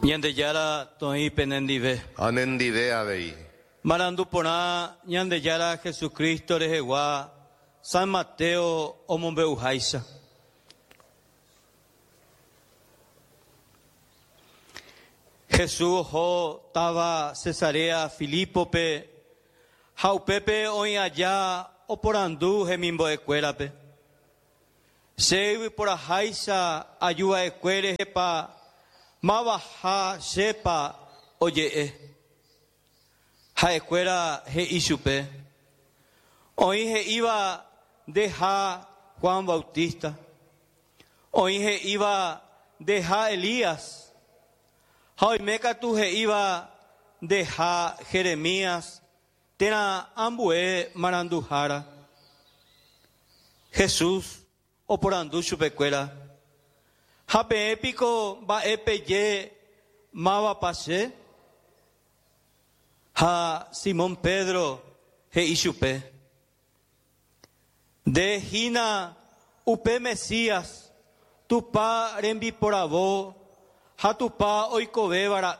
Ñande yara toi penendive. Anendive avei. Marandu pona ñande yara Jesucristo rehegua San Mateo omombe uhaisa. Jesús ho tava Cesarea Filipope Jaupepe hoy allá oporandu hemimbo escuelape. Sevi por ahaisa ayuda escuela pa mabaja sepa oye ha escuela he isupe. Hoy he iba deja Juan Bautista. Hoy he iba deja Elías. Hoy meca tu he iba deja Jeremías. Tena ambue marandujara. Jesús oporandu chupecuela. Jape épico va epeye mava pase. Ha Simón Pedro he ishupe. De hina upe Mesías tu pa rembi por avo. Ha tu pa oikobe bara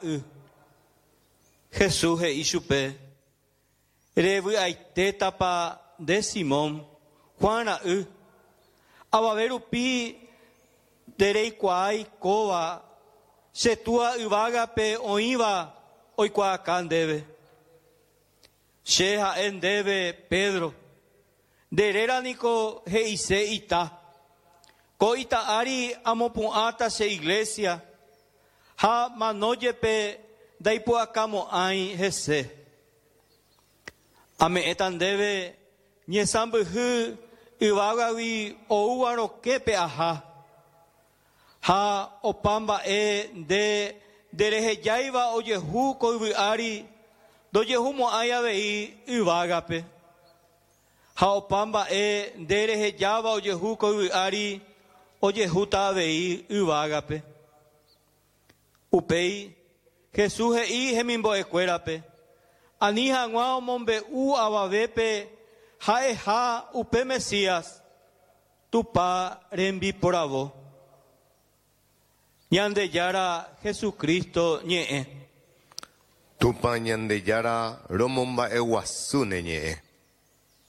Jesús he ishupe. Revu aite tapa de Simón, Juana Abaveru pi derei kwai kova, setua uvaga pe oiva, oikwa kan debe. Sheha en debe Pedro, derera niko heise ita. Ko ita ari amopuata se iglesia, ha manoye pe daipo akamo ai hese. Ame etan debe niesambuhu iwagawi ouaro kepe aha. Ha opamba de dereheyaiva oyehu koivi ari doyehu mo ayavei iwagape. Ha opamba dereheyava oyehu koivi ari oyehu tavei iwagape. Upei Jesús hei hemimbo escuelape. Anija ngao mombe abavepe ha upe Mesías tu pa rembi por avo. Ñande yara Jesucristo ñee. Tu pa ñande yara romomba eguasune ñee.